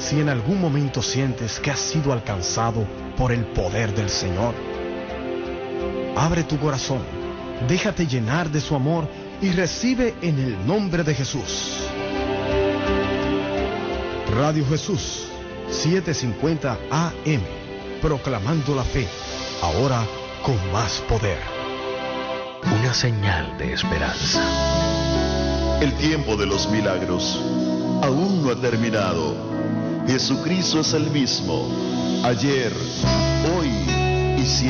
Si en algún momento sientes que has sido alcanzado por el poder del Señor, abre tu corazón, déjate llenar de su amor y recibe en el nombre de Jesús. Radio Jesús, 750 AM, proclamando la fe, ahora con más poder. Una señal de esperanza. El tiempo de los milagros aún no ha terminado. Jesucristo es el mismo, ayer, hoy y siempre.